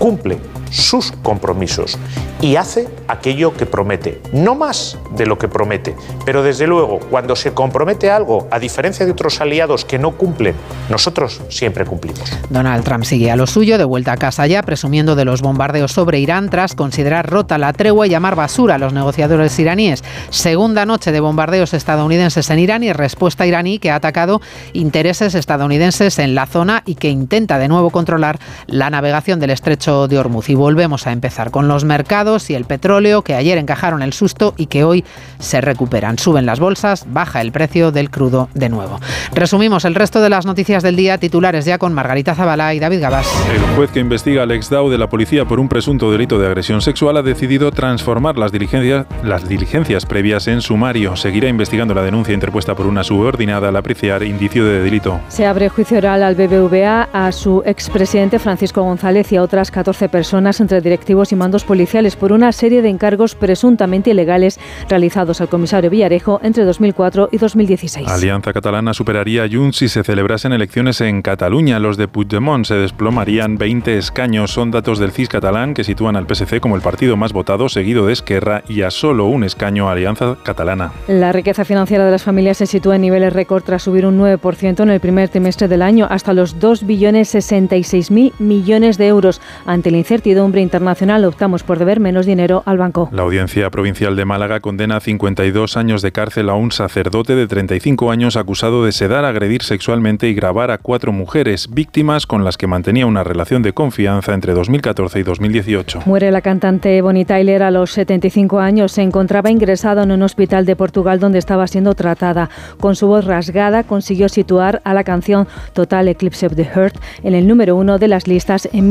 cumple sus compromisos y hace aquello que promete, no más de lo que promete, pero desde luego cuando se compromete algo, a diferencia de otros aliados que no cumplen, nosotros siempre cumplimos. Donald Trump sigue a lo suyo, de vuelta a casa ya, presumiendo de los bombardeos sobre Irán tras considerar rota la tregua y llamar basura a los negociadores iraníes. Segunda noche de bombardeos estadounidenses en Irán y respuesta iraní que ha atacado intereses estadounidenses en la zona y que intenta de nuevo controlar la navegación del estrecho de Hormuz. Y volvemos a empezar con los mercados y el petróleo, que ayer encajaron el susto y que hoy se recuperan. Suben las bolsas, baja el precio del crudo de nuevo. Resumimos el resto de las noticias del día, titulares ya con Margarita Zavala y David Gabás. El juez que investiga al exdao de la policía por un presunto delito de agresión sexual ha decidido transformar las diligencias previas en sumario. Seguirá investigando la denuncia interpuesta por una subordinada al apreciar indicio de delito. Se abre juicio oral al BBVA, a su expresidente Francisco González y a otras 14 personas entre directivos y mandos policiales por una serie de encargos presuntamente ilegales realizados al comisario Villarejo entre 2004 y 2016. Alianza Catalana superaría a Junts si se celebrasen elecciones en Cataluña. Los de Puigdemont se desplomarían 20 escaños. Son datos del CIS catalán que sitúan al PSC como el partido más votado, seguido de Esquerra, y a solo un escaño a Alianza Catalana. La riqueza financiera de las familias se sitúa en niveles récord tras subir un 9% en el primer trimestre del año, hasta los 2.066.000 millones de euros. Ante la incertidumbre internacional, optamos por deber menos dinero al banco. La Audiencia Provincial de Málaga condena a 52 años de cárcel a un sacerdote de 35 años acusado de sedar, agredir sexualmente y grabar a 4 mujeres, víctimas con las que mantenía una relación de confianza entre 2014 y 2018. Muere la cantante Bonnie Tyler a los 75 años. Se encontraba ingresada en un hospital de Portugal donde estaba siendo tratada. Con su voz rasgada consiguió situar a la canción Total Eclipse of the Heart en el número 1 de las listas en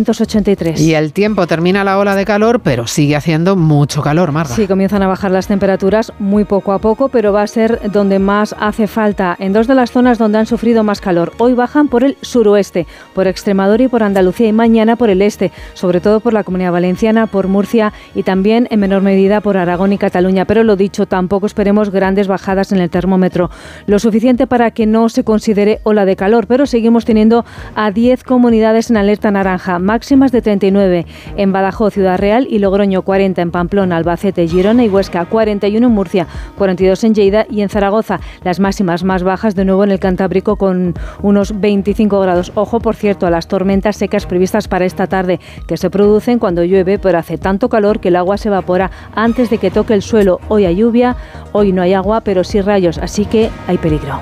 1983. Y el tiempo, termina la ola de calor, pero sigue haciendo mucho calor, Marga. Sí, comienzan a bajar las temperaturas muy poco a poco, pero va a ser donde más hace falta, en dos de las zonas donde han sufrido más calor. Hoy bajan por el suroeste, por Extremadura y por Andalucía, y mañana por el este, sobre todo por la Comunidad Valenciana, por Murcia y también en menor medida por Aragón y Cataluña. Pero lo dicho, tampoco esperemos grandes bajadas en el termómetro, lo suficiente para que no se considere ola de calor, pero seguimos teniendo a 10 comunidades en alerta naranja, máximas de 39 en Badajoz, Ciudad Real y Logroño, 40 en Pamplona, Albacete, Girona y Huesca, 41 en Murcia, 42 en Lleida y en Zaragoza. Las máximas más bajas de nuevo en el Cantábrico con unos 25 grados. Ojo, por cierto, a las tormentas secas previstas para esta tarde, que se producen cuando llueve, pero hace tanto calor que el agua se evapora antes de que toque el suelo. Hoy hay lluvia, hoy no hay agua, pero sí rayos, así que hay peligro.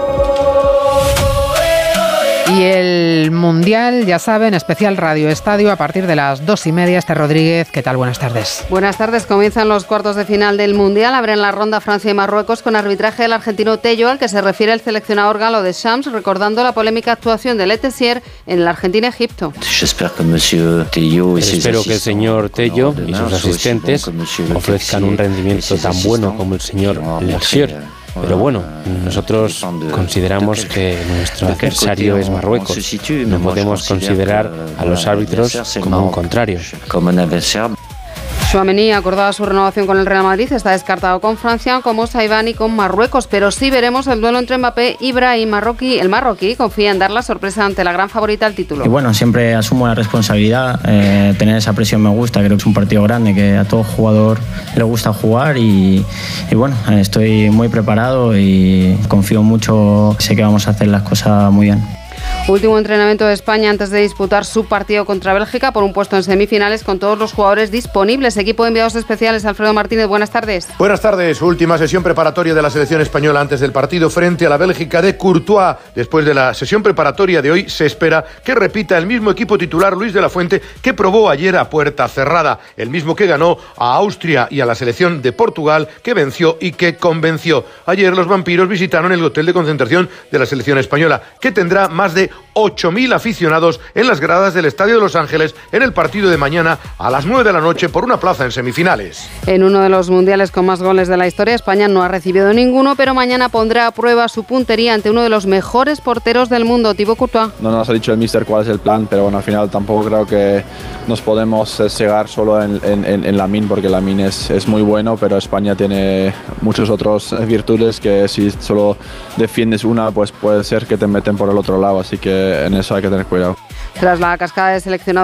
Y el Mundial, ya saben, especial Radio Estadio a partir de las 2:30. Esther Rodríguez, ¿qué tal? Buenas tardes. Buenas tardes. Comienzan los cuartos de final del Mundial. Abren la ronda Francia y Marruecos con arbitraje del argentino Tello, al que se refiere el seleccionador galo de Shams, recordando la polémica actuación de Letessier en la Argentina-Egipto. Espero que el señor Tello y sus asistentes ofrezcan un rendimiento tan bueno como el señor Letessier. Pero bueno, nosotros consideramos que nuestro adversario es Marruecos. No podemos considerar a los árbitros como un contrario. Tchouaméni acordaba su renovación con el Real Madrid, está descartado con Francia, como Saibán y con Marruecos, pero sí veremos el duelo entre Mbappé y Brahim. El marroquí confía en dar la sorpresa ante la gran favorita al título. Y bueno, siempre asumo la responsabilidad, tener esa presión me gusta, creo que es un partido grande, que a todo jugador le gusta jugar y bueno, estoy muy preparado y confío mucho, sé que vamos a hacer las cosas muy bien. Último entrenamiento de España antes de disputar su partido contra Bélgica por un puesto en semifinales con todos los jugadores disponibles. Equipo de enviados especiales, Alfredo Martínez, buenas tardes. Buenas tardes. Última sesión preparatoria de la selección española antes del partido frente a la Bélgica de Courtois. Después de la sesión preparatoria de hoy se espera que repita el mismo equipo titular Luis de la Fuente que probó ayer a puerta cerrada. El mismo que ganó a Austria y a la selección de Portugal, que venció y que convenció. Ayer los vampiros visitaron el hotel de concentración de la selección española, que tendrá más de 8.000 aficionados en las gradas del Estadio de Los Ángeles en el partido de mañana a las 9 de la noche por una plaza en semifinales. En uno de los mundiales con más goles de la historia, España no ha recibido ninguno, pero mañana pondrá a prueba su puntería ante uno de los mejores porteros del mundo, Thibaut Courtois. No nos ha dicho el míster cuál es el plan, pero bueno, al final tampoco creo que nos podemos cegar solo en Lamine, porque Lamine es muy bueno, pero España tiene muchas otras virtudes que si solo defiendes una, pues puede ser que te meten por el otro lado, así que en eso hay que tener cuidado. Tras la cascada de seleccionados